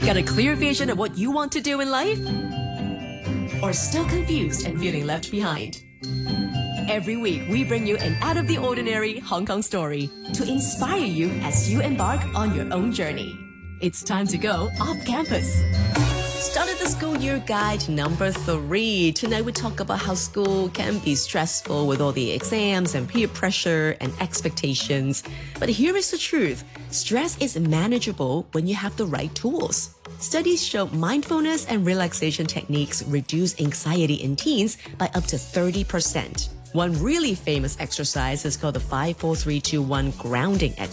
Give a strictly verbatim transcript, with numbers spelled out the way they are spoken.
Got a clear vision of what you want to do in life? Or still confused and feeling left behind? Every week, we bring you an out-of-the-ordinary Hong Kong story to inspire you as you embark on your own journey. It's time to go off campus. Started the school year guide number three. Tonight we talk about how school can be stressful with all the exams and peer pressure and expectations. But here is the truth. Stress is manageable when you have the right tools. Studies show mindfulness and relaxation techniques reduce anxiety in teens by up to thirty percent. One really famous exercise is called the five four three two one grounding exercise.